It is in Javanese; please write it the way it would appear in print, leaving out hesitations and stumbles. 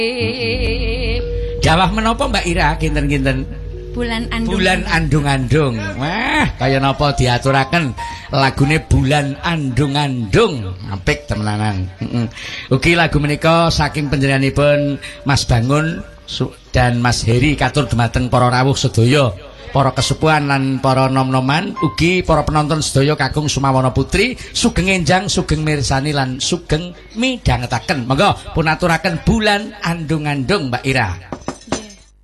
Jawah menapa Mbak Ira kinten-kinten? Bulan Andung-andung. Wah, kaya napa diaturaken lagune Bulan Andung-andung. Apik temenanan. Ugi lagu menika saking panjenenganipun Mas Bangun dan Mas Heri katur dumateng para rawuh sedaya, para kesepuhan lan para nom-noman, ugi para penonton sedaya kakung Sumawana Putri, sugeng enjang, sugeng mirsani lan sugeng midhangetaken. Monggo pun aturaken Bulan Andung-andung Mbak Ira.